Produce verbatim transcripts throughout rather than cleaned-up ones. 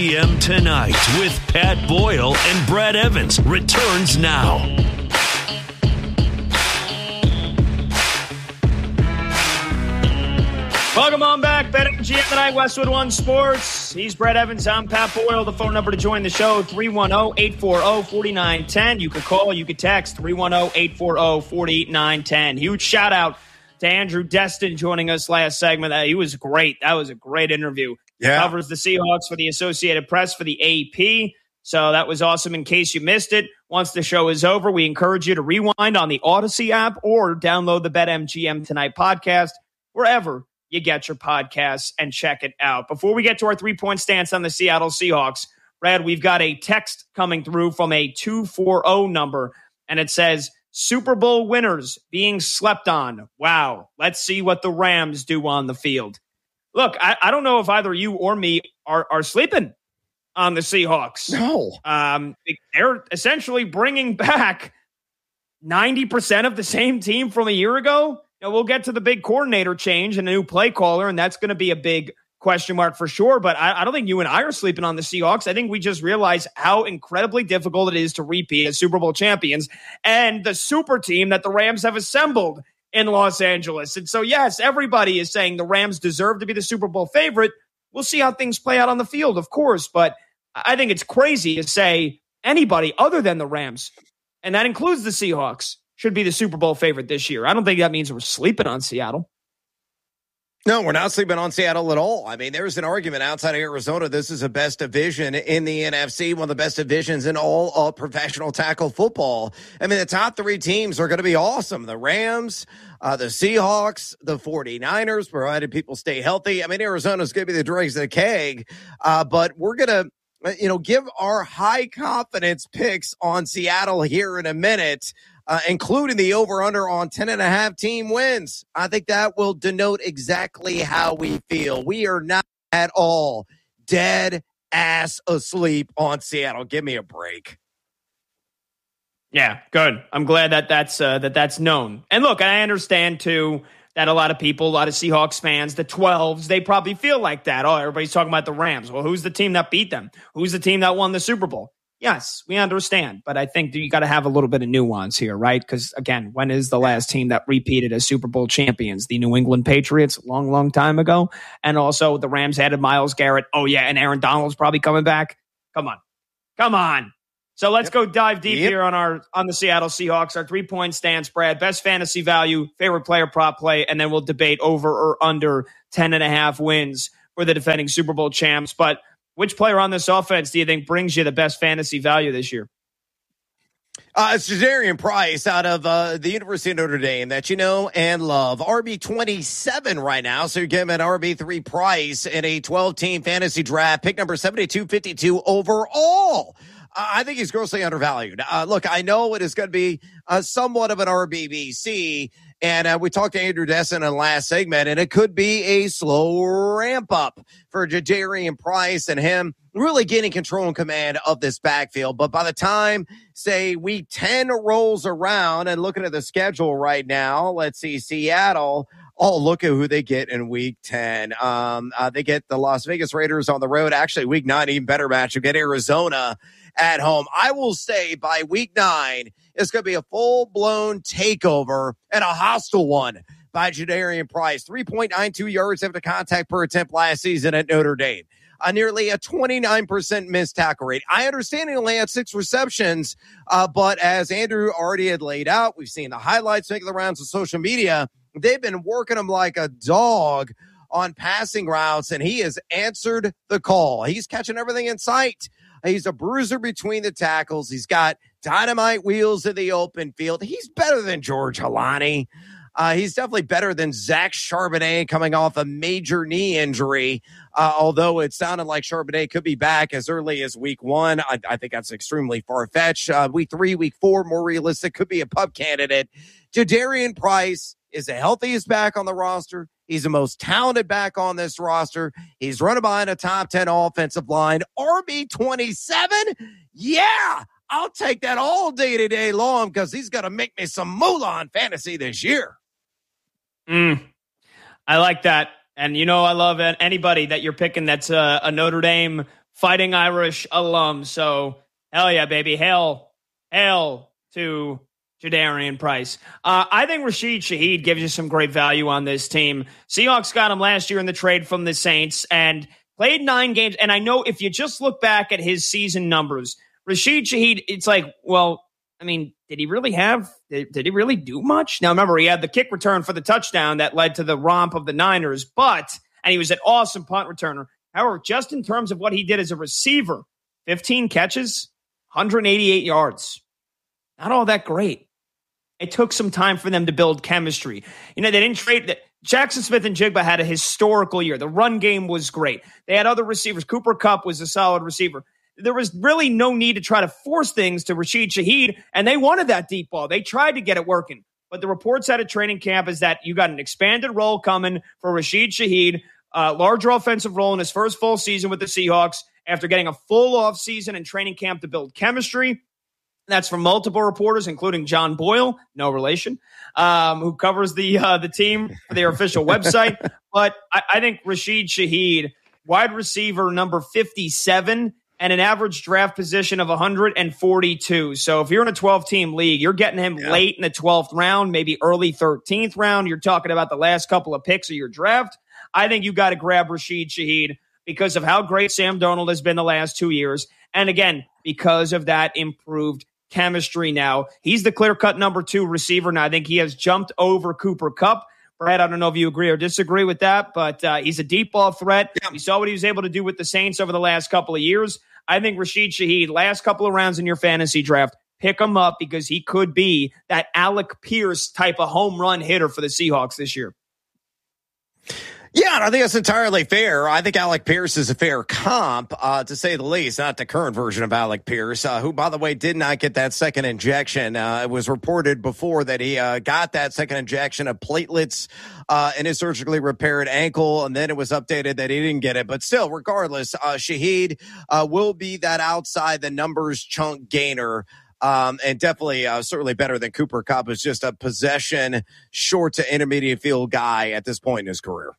P M Tonight with Pat Boyle and Brad Evans returns now. Welcome on back. BetMGM Tonight, Westwood One Sports. He's Brad Evans. I'm Pat Boyle. The phone number to join the show, three one zero, eight four zero, four nine one zero. You could call, you could text, three one zero, eight four zero, four nine one zero. Huge shout out to Andrew Destin joining us last segment. He was great. That was a great interview. Yeah. Covers the Seahawks for the Associated Press for the A P. So that was awesome. In case you missed it, once the show is over, we encourage you to rewind on the Odyssey app or download the BetMGM Tonight podcast wherever you get your podcasts and check it out. Before we get to our three-point stance on the Seattle Seahawks, Brad, we've got a text coming through from a two four zero number, and it says, Super Bowl winners being slept on. Wow. Let's see what the Rams do on the field. Look, I, I don't know if either you or me are, are sleeping on the Seahawks. No. Um, they're essentially bringing back ninety percent of the same team from a year ago. You know, we'll get to the big coordinator change and a new play caller, and that's going to be a big question mark for sure. But I, I don't think you and I are sleeping on the Seahawks. I think we just realize how incredibly difficult it is to repeat as Super Bowl champions and the super team that the Rams have assembled in Los Angeles. And so, yes, everybody is saying the Rams deserve to be the Super Bowl favorite. We'll see how things play out on the field, of course. But I think it's crazy to say anybody other than the Rams, and that includes the Seahawks, should be the Super Bowl favorite this year. I don't think that means we're sleeping on Seattle. No, we're not sleeping on Seattle at all. I mean, there's an argument outside of Arizona. This is the best division in the N F C, one of the best divisions in all of professional tackle football. I mean, the top three teams are going to be awesome. The Rams, uh, the Seahawks, the 49ers, provided people stay healthy. I mean, Arizona's going to be the dregs of the keg, uh, but we're going to, you know, give our high confidence picks on Seattle here in a minute. Uh, including the over-under on ten and a half team wins. I think that will denote exactly how we feel. We are not at all dead ass asleep on Seattle. Give me a break. Yeah, good. I'm glad that that's, uh, that that's known. And look, I understand, too, that a lot of people, a lot of Seahawks fans, the twelves, they probably feel like that. Oh, everybody's talking about the Rams. Well, who's the team that beat them? Who's the team that won the Super Bowl? Yes, we understand, but I think you got to have a little bit of nuance here, right? Because, again, when is the last team that repeated as Super Bowl champions? The New England Patriots, a long, long time ago. And also the Rams added Myles Garrett. Oh, yeah, and Aaron Donald's probably coming back. Come on. Come on. So let's yep. go dive deep yep. here on our on the Seattle Seahawks, our three-point stance, Brad. Best fantasy value, favorite player prop play, and then we'll debate over or under ten and a half wins for the defending Super Bowl champs. But which player on this offense do you think brings you the best fantasy value this year? Uh, it's Jadarian Price out of uh, the University of Notre Dame that you know and love. R B twenty-seven right now, so you're giving an R B three Price in a twelve-team fantasy draft, pick number seventy-two fifty-two overall. Uh, I think he's grossly undervalued. Uh, look, I know it is going to be uh, somewhat of an R B B C, and uh, we talked to Andrew Destin in the last segment, and it could be a slow ramp up for Jadarian Price and him really getting control and command of this backfield. But by the time, say, week ten rolls around and looking at the schedule right now, let's see, Seattle, oh, look at who they get in week ten. Um, uh, they get the Las Vegas Raiders on the road. Actually, week nine, even better match. You get Arizona at home. I will say by week nine, it's going to be a full-blown takeover and a hostile one by Jadarian Price. three point nine two yards after contact per attempt last season at Notre Dame. Uh, nearly a twenty-nine percent missed tackle rate. I understand he only had six receptions, uh, but as Andrew already had laid out, we've seen the highlights making the rounds of social media. They've been working him like a dog on passing routes, and he has answered the call. He's catching everything in sight. He's a bruiser between the tackles. He's got dynamite wheels in the open field. He's better than George Halani. Uh, he's definitely better than Zach Charbonnet coming off a major knee injury, uh, although it sounded like Charbonnet could be back as early as week one. I, I think that's extremely far-fetched. Uh, week three, week four, more realistic, could be a pup candidate. Jadarian Price is the healthiest back on the roster. He's the most talented back on this roster. He's running behind a top ten offensive line. R B twenty-seven? Yeah, I'll take that all day today long because he's going to make me some moolah on fantasy this year. Mm, I like that. And, you know, I love anybody that you're picking that's a, a Notre Dame Fighting Irish alum. So, hell yeah, baby. Hail, hail to Jadarian Price. Uh, I think Rashid Shaheed gives you some great value on this team. Seahawks got him last year in the trade from the Saints and played nine games. And I know if you just look back at his season numbers, Rashid Shaheed, it's like, well, I mean, did he really have, did, did he really do much? Now, remember, he had the kick return for the touchdown that led to the romp of the Niners, but, and he was an awesome punt returner. However, just in terms of what he did as a receiver, fifteen catches, one hundred eighty-eight yards. Not all that great. It took some time for them to build chemistry. You know, they didn't trade. Jackson Smith and Jigba had a historical year. The run game was great. They had other receivers. Cooper Kupp was a solid receiver. There was really no need to try to force things to Rashid Shaheed, and they wanted that deep ball. They tried to get it working. But the reports out of training camp is that you got an expanded role coming for Rashid Shaheed, a larger offensive role in his first full season with the Seahawks after getting a full offseason and training camp to build chemistry. That's from multiple reporters, including John Boyle, no relation, um, who covers the uh, the team for their official website. But I, I think Rashid Shaheed, wide receiver number fifty-seven, and an average draft position of one hundred forty-two. So if you're in a twelve-team league, you're getting him yeah. late in the twelfth round, maybe early thirteenth round. You're talking about the last couple of picks of your draft. I think you got to grab Rashid Shaheed because of how great Sam Darnold has been the last two years. And again, because of that improved chemistry now. He's the clear-cut number two receiver now. I think he has jumped over Cooper Kupp. Brad, I don't know if you agree or disagree with that, but uh, he's a deep ball threat. Yeah. We saw what he was able to do with the Saints over the last couple of years. I think Rashid Shaheed, last couple of rounds in your fantasy draft, pick him up because he could be that Alec Pierce type of home run hitter for the Seahawks this year. Yeah, and I think that's entirely fair. I think Alec Pierce is a fair comp, uh, to say the least, not the current version of Alec Pierce, uh, who, by the way, did not get that second injection. Uh, it was reported before that he uh, got that second injection of platelets uh, in his surgically repaired ankle, and then it was updated that he didn't get it. But still, regardless, uh, Shaheed uh, will be that outside the numbers chunk gainer. Um, and definitely, uh, certainly better than Cooper Kupp, who's just a possession short to intermediate field guy at this point in his career.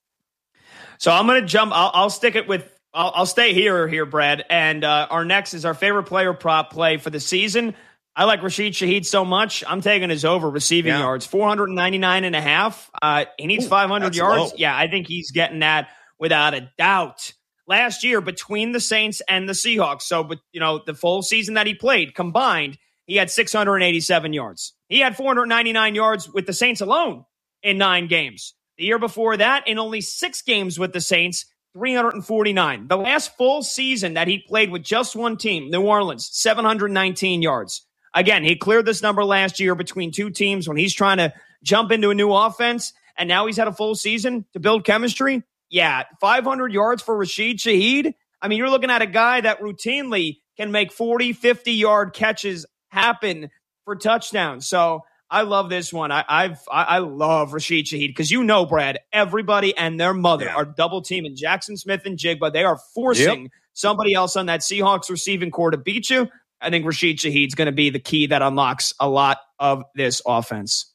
So I'm going to jump. I'll, I'll stick it with, I'll, I'll stay here, here, Brad. And uh, our next is our favorite player prop play for the season. I like Rashid Shaheed so much. I'm taking his over receiving yeah. yards, four ninety-nine and a half. Uh, he needs Ooh, five hundred yards. Low. Yeah, I think he's getting that without a doubt. Last year between the Saints and the Seahawks. So, but you know, the full season that he played combined, he had six hundred eighty-seven yards. He had four hundred ninety-nine yards with the Saints alone in nine games. The year before that, in only six games with the Saints, three hundred forty-nine. The last full season that he played with just one team, New Orleans, seven hundred nineteen yards. Again, he cleared this number last year between two teams when he's trying to jump into a new offense, and now he's had a full season to build chemistry. Yeah, five hundred yards for Rashid Shaheed. I mean, you're looking at a guy that routinely can make forty, fifty-yard catches happen for touchdowns. So I love this one. I, I've I, I love Rashid Shaheed because you know, Brad, everybody and their mother yeah. are double teaming Jackson Smith and Jigba. They are forcing yep. somebody else on that Seahawks receiving core to beat you. I think Rashid Shaheed's going to be the key that unlocks a lot of this offense.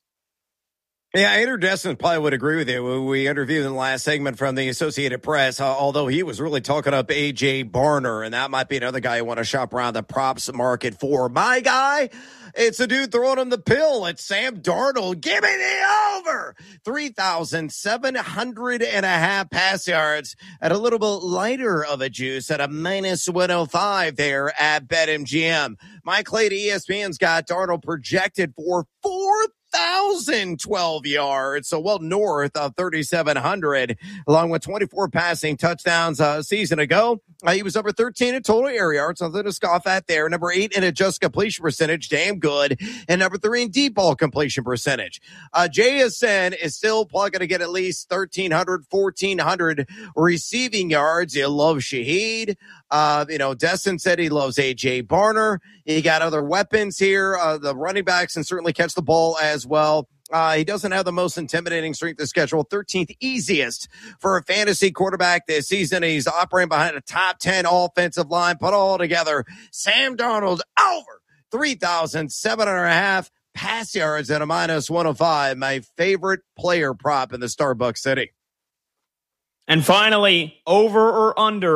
Yeah, Andrew Desmond probably would agree with you. We interviewed in the last segment from the Associated Press, uh, although he was really talking up A J Barner, and that might be another guy you want to shop around the props market for. My guy, it's a dude throwing him the pill. It's Sam Darnold. Give me the over. three thousand seven hundred and a half pass yards at a little bit lighter of a juice at a minus one oh five there at BetMGM. Mike Clay at E S P N's got Darnold projected for four thousand twelve yards, so well north of thirty-seven hundred, along with twenty-four passing touchdowns a uh, season ago. Uh, he was number thirteen in total air yards, nothing to scoff at there. Number eight in adjusted completion percentage, damn good. And number three in deep ball completion percentage. Uh, J S N is still probably going to get at least thirteen hundred, fourteen hundred receiving yards. You love Shaheed. Uh, you know, Destin said he loves A J Barner. He got other weapons here. Uh, the running backs can certainly catch the ball as well. Uh, he doesn't have the most intimidating strength of schedule, thirteenth easiest for a fantasy quarterback this season. He's operating behind a top ten offensive line. Put all together, Sam Darnold over three thousand seven hundred and a half pass yards at a minus one oh five. My favorite player prop in the Starbucks City. And finally, over or under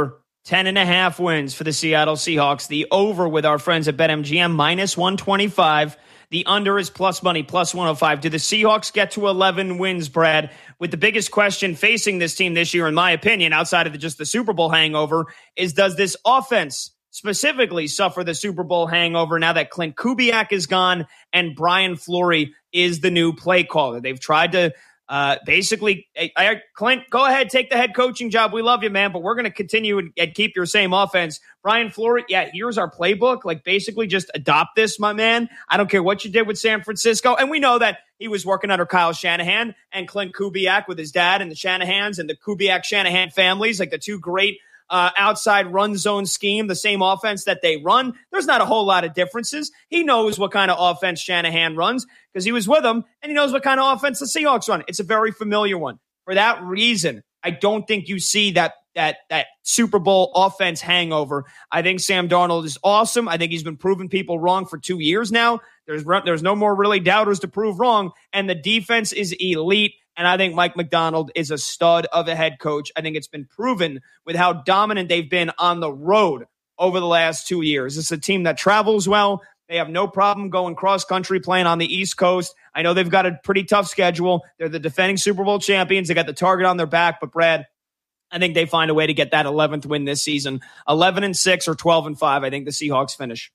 ten and a half wins for the Seattle Seahawks. The over with our friends at BetMGM, minus one twenty-five. The under is plus money, plus one oh five. Do the Seahawks get to eleven wins, Brad? With the biggest question facing this team this year, in my opinion, outside of the, just the Super Bowl hangover, is does this offense specifically suffer the Super Bowl hangover now that Clint Kubiak is gone and Brian Fleury is the new play caller? They've tried to Uh, basically, I, I, Clint, go ahead, take the head coaching job. We love you, man, but we're going to continue and, and keep your same offense. Brian Fleury, yeah, here's our playbook. Like, basically just adopt this, my man. I don't care what you did with San Francisco. And we know that he was working under Kyle Shanahan and Clint Kubiak with his dad and the Shanahans and the Kubiak-Shanahan families, like the two great Uh, outside run zone scheme, the same offense that they run. There's not a whole lot of differences. He knows what kind of offense Shanahan runs because he was with him, and he knows what kind of offense the Seahawks run. It's a very familiar one. For that reason, I don't think you see that that that Super Bowl offense hangover. I think Sam Darnold is awesome. I think he's been proving people wrong for two years now. There's there's no more really doubters to prove wrong, and the defense is elite. And I think Mike Macdonald is a stud of a head coach. I think it's been proven with how dominant they've been on the road over the last two years. It's a team that travels well. They have no problem going cross-country playing on the East Coast. I know they've got a pretty tough schedule. They're the defending Super Bowl champions. They got the target on their back. But, Brad, I think they find a way to get that eleventh win this season. eleven and six or twelve and five, I think the Seahawks finish.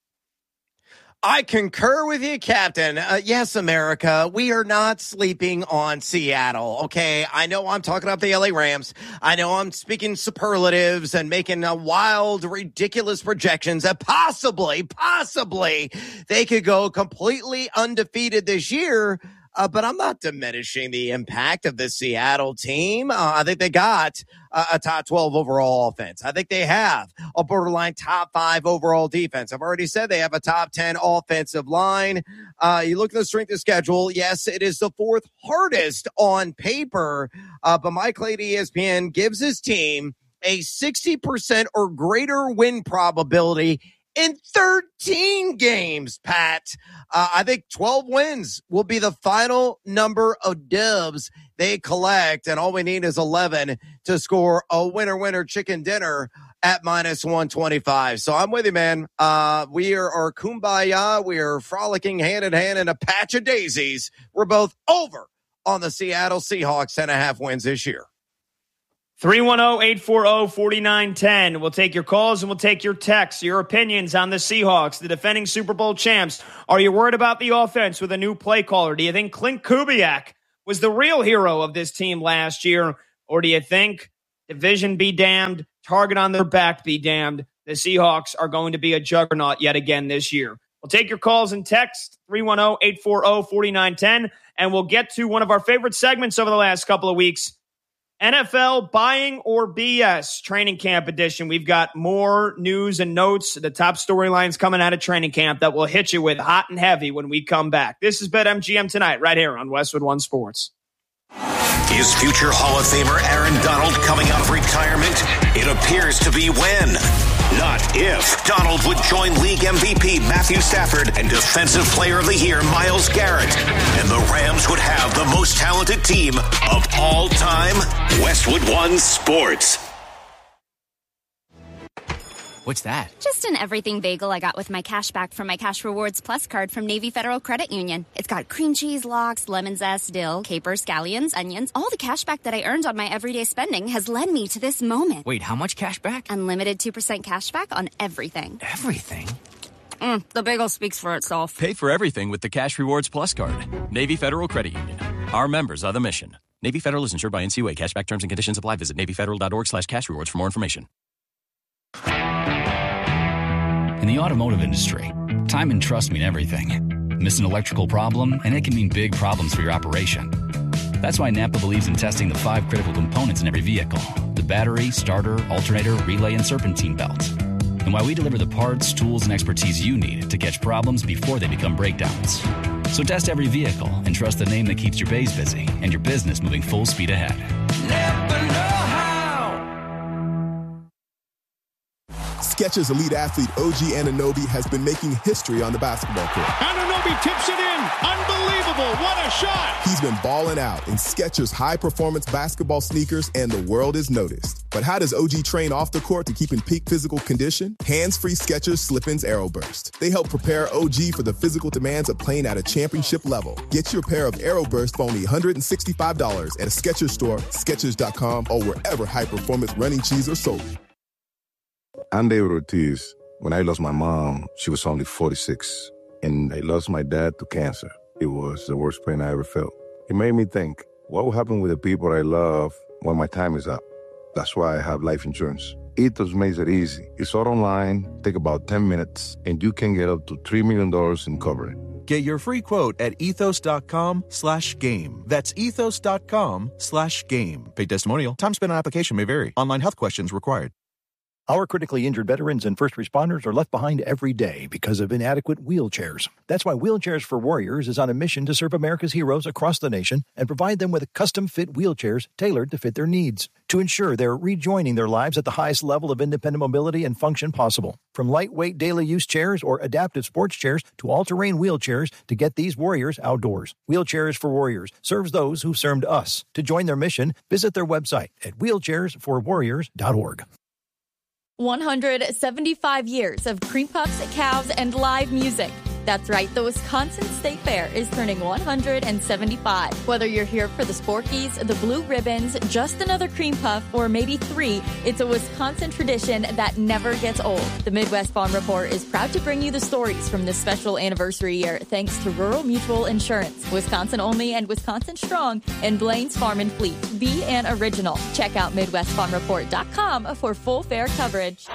I concur with you, Captain. Uh, yes, America, we are not sleeping on Seattle, okay? I know I'm talking up the L A Rams. I know I'm speaking superlatives and making uh, wild, ridiculous projections that possibly, possibly they could go completely undefeated this year. Uh, but I'm not diminishing the impact of the Seattle team. Uh, I think they got uh, a top twelve overall offense. I think they have a borderline top five overall defense. I've already said they have a top ten offensive line. Uh, you look at the strength of schedule. Yes, it is the fourth hardest on paper. Uh, but Mike Lade, E S P N, gives his team a sixty percent or greater win probability in thirteen games, Pat. Uh, I think twelve wins will be the final number of dubs they collect, and all we need is eleven to score a winner-winner chicken dinner at minus one twenty-five. So I'm with you, man. Uh, we are, are kumbaya. We are frolicking hand-in-hand in a patch of daisies. We're both over on the Seattle Seahawks ten and a half wins this year. three one zero, eight four zero, four nine one zero. We'll take your calls and we'll take your texts, your opinions on the Seahawks, the defending Super Bowl champs. Are you worried about the offense with a new play caller? Do you think Clint Kubiak was the real hero of this team last year? Or do you think division be damned, target on their back be damned, the Seahawks are going to be a juggernaut yet again this year? We'll take your calls and texts, three one zero, eight four zero, four nine one zero. And we'll get to one of our favorite segments over the last couple of weeks, N F L Buying or B S Training Camp Edition. We've got more news and notes, the top storylines coming out of training camp that will hit you with hot and heavy when we come back. This is BetMGM Tonight right here on Westwood One Sports. Is future Hall of Famer Aaron Donald coming out of retirement? It appears to be when, not if, Donald would join league M V P Matthew Stafford and Defensive Player of the Year Myles Garrett. And the Rams would have the most talented team of all time. Westwood One Sports. What's that? Just an everything bagel I got with my cash back from my Cash Rewards Plus card from Navy Federal Credit Union. It's got cream cheese, lox, lemon zest, dill, capers, scallions, onions. All the cash back that I earned on my everyday spending has led me to this moment. Wait, how much cash back? Unlimited two percent cash back on everything. Everything? Mm, the bagel speaks for itself. Pay for everything with the Cash Rewards Plus card. Navy Federal Credit Union. Our members are the mission. Navy Federal is insured by N C U A. Cashback terms and conditions apply. Visit NavyFederal.org slash cash rewards for more information. In the automotive industry, time and trust mean everything. Miss an electrical problem, and it can mean big problems for your operation. That's why Napa believes in testing the five critical components in every vehicle: the battery, starter, alternator, relay, and serpentine belt. And why we deliver the parts, tools, and expertise you need to catch problems before they become breakdowns. So test every vehicle and trust the name that keeps your bays busy and your business moving full speed ahead. Napa know how. Skechers Elite Athlete O G Anunoby has been making history on the basketball court. Anunoby tips it in. Unbelievable. What a shot. He's been balling out in Skechers high-performance basketball sneakers, and the world is noticed. But how does O G train off the court to keep in peak physical condition? Hands-free Skechers Slip-ins Aeroburst. They help prepare O G for the physical demands of playing at a championship level. Get your pair of Aeroburst for only one hundred sixty-five dollars at a Skechers store, Skechers dot com, or wherever high-performance running shoes are sold. I'm David Ortiz. When I lost my mom, she was only forty-six. And I lost my dad to cancer. It was the worst pain I ever felt. It made me think, what will happen with the people I love when my time is up? That's why I have life insurance. Ethos makes it easy. It's all online, take about ten minutes, and you can get up to three million dollars in coverage. Get your free quote at ethos.com slash game. That's ethos.com slash game. Paid testimonial. Time spent on application may vary. Online health questions required. Our critically injured veterans and first responders are left behind every day because of inadequate wheelchairs. That's why Wheelchairs for Warriors is on a mission to serve America's heroes across the nation and provide them with custom-fit wheelchairs tailored to fit their needs to ensure they're rejoining their lives at the highest level of independent mobility and function possible. From lightweight daily use chairs or adaptive sports chairs to all-terrain wheelchairs to get these warriors outdoors. Wheelchairs for Warriors serves those who served us. To join their mission, visit their website at wheelchairs for warriors dot org. one hundred seventy-five years of cream puffs, cows, and live music. That's right, the Wisconsin State Fair is turning one hundred seventy-five. Whether you're here for the Sporkies, the Blue Ribbons, just another cream puff, or maybe three, it's a Wisconsin tradition that never gets old. The Midwest Farm Report is proud to bring you the stories from this special anniversary year thanks to Rural Mutual Insurance, Wisconsin only and Wisconsin strong, and Blaine's Farm and Fleet. Be an original. Check out Midwest Farm Report dot com for full fair coverage.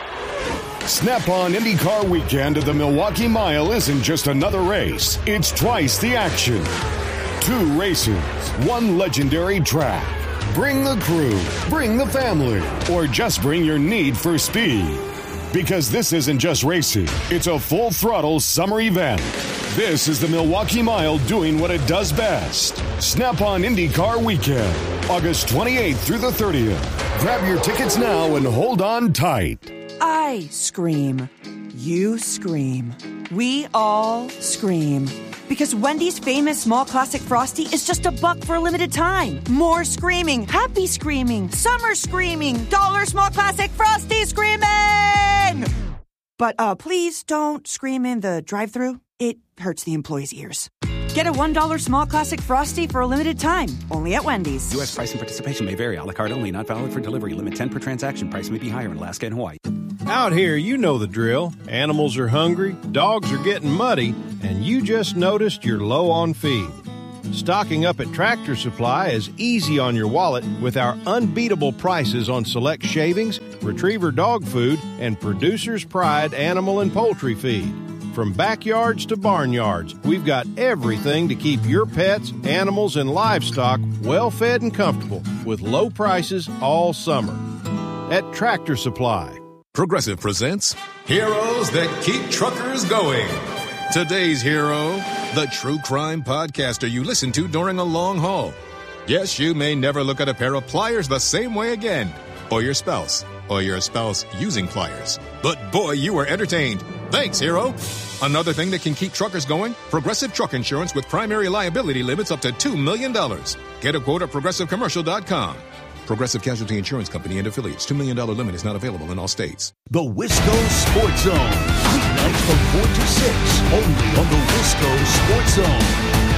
Snap-on IndyCar weekend at the Milwaukee Mile isn't just another race. It's twice the action. Two races, one legendary track. Bring the crew, bring the family, or just bring your need for speed. Because this isn't just racing, it's a full-throttle summer event. This is the Milwaukee Mile doing what it does best. Snap-on IndyCar weekend, August twenty-eighth through the thirtieth. Grab your tickets now and hold on tight. I scream. You scream. We all scream. Because Wendy's famous small classic Frosty is just a buck for a limited time. More screaming, happy screaming, summer screaming, dollar small classic Frosty screaming! But uh, please don't scream in the drive-thru. It hurts the employees' ears. Get a one dollar small classic Frosty for a limited time, only at Wendy's. U S price and participation may vary. A la carte only, not valid for delivery. Limit ten per transaction. Price may be higher in Alaska and Hawaii. Out here, you know the drill. Animals are hungry, dogs are getting muddy, and you just noticed you're low on feed. Stocking up at Tractor Supply is easy on your wallet with our unbeatable prices on select shavings, retriever dog food, and Producer's Pride animal and poultry feed. From backyards to barnyards, we've got everything to keep your pets, animals, and livestock well fed and comfortable with low prices all summer. At Tractor Supply. Progressive presents Heroes That Keep Truckers Going. Today's hero, the true crime podcaster you listen to during a long haul. Yes, you may never look at a pair of pliers the same way again, or your spouse, or your spouse using pliers. But boy, you were entertained. Thanks, hero. Another thing that can keep truckers going, Progressive Truck Insurance with primary liability limits up to two million dollars. Get a quote at progressive commercial dot com. Progressive Casualty Insurance Company and affiliates. two million dollars limit is not available in all states. The Wisco Sports Zone. Weeknights from four to six. Only on the Wisco Sports Zone.